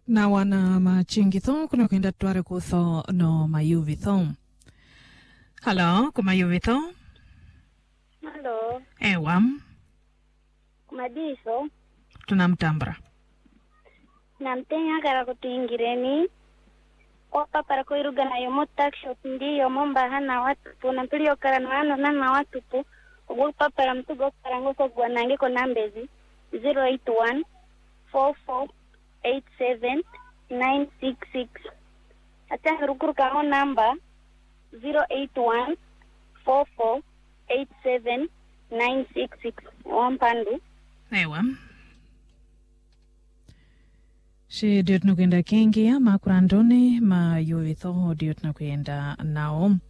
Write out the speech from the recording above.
Na wana machingitho kuna kwenda tuare kutho no mayuvitho. Hello, kumayuvitho? Hello. Ewam. Kumadiso. Tunamtambra. Namtenga kara kutuingireni. Opa para kuiruga na yomo takshot ndiyo momba hana watupu. Nampilio kara na watupu. Opa para mtugo kara ngoso guanange ko nambezi. 081 4487 966. Atanga rukuru kamo namba 081 4487 966. Wampandu. Ewam. She diot nukwenda kengi ya makurandone mayuvitho diot nukwenda nao.